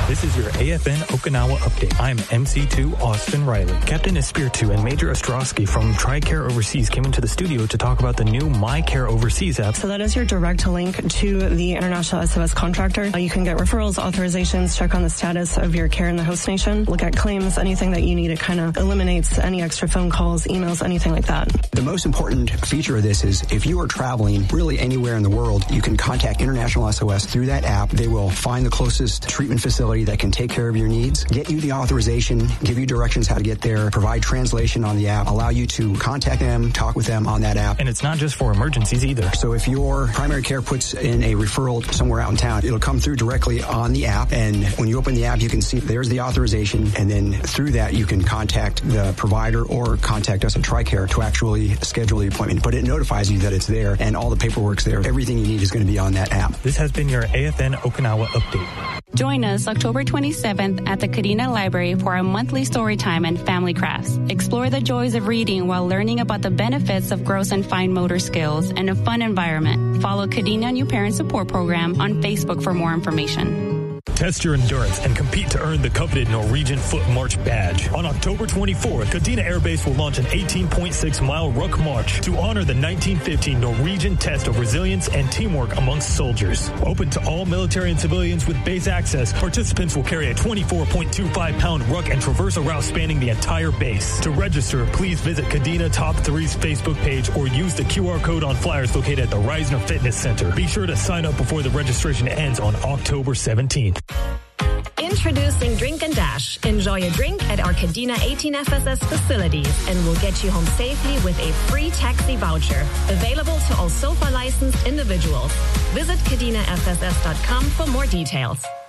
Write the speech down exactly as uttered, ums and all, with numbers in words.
This is your A F N Okinawa update. I'm M C two Austin Riley. Captain Espiritu and Major Ostrowski from TRICARE Overseas came into the studio to talk about the new MyCare Overseas app. So that is your direct link to the international S O S contractor. Uh, you can get referrals, authorizations, check on the status of your care in the host nation, look at claims, anything that you need. It kind of eliminates any extra phone calls, emails, anything like that. The most important feature of this is if you are traveling really anywhere in the world, you can contact International S O S through that app. They will find the closest treatment facility that can take care of your needs, get you the authorization, give you directions how to get there, provide translation on the app, allow you to contact them, talk with them on that app. And it's not just for emergencies either. So if your primary care puts in a referral somewhere out in town, it'll come through directly on the app. And when you open the app, you can see there's the authorization. And then through that, you can contact the provider or contact us at TRICARE to actually schedule the appointment. But it notifies you that it's there and all the paperwork's there. Everything you need is going to be on that app. This has been your A F N Okinawa update. Join us October twenty-seventh at the Kadena Library for our monthly story time and family crafts. Explore the joys of reading while learning about the benefits of gross and fine motor skills in a fun environment. Follow Kadena New Parent Support Program on Facebook for more information. Test your endurance and compete to earn the coveted Norwegian Foot March badge. On October twenty-fourth, Kadena Air Base will launch an eighteen point six mile ruck march to honor the nineteen fifteen Norwegian test of resilience and teamwork amongst soldiers. Open to all military and civilians with base access, participants will carry a twenty-four point two five pound ruck and traverse a route spanning the entire base. To register, please visit Kadena Top three's Facebook page or use the Q R code on flyers located at the Reisner Fitness Center. Be sure to sign up before the registration ends on October seventeenth. Introducing Drink and Dash. Enjoy a drink at our Kadena eighteen F S S facilities and we'll get you home safely with a free taxi voucher. Available to all SOFA licensed individuals. Visit kadena f s s dot com for more details.